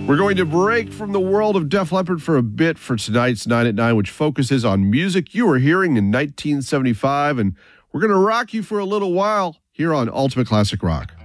We're going to break from the world of Def Leppard for a bit for tonight's 9 at 9, which focuses on music you were hearing in 1975, and we're going to rock you for a little while here on Ultimate Classic Rock.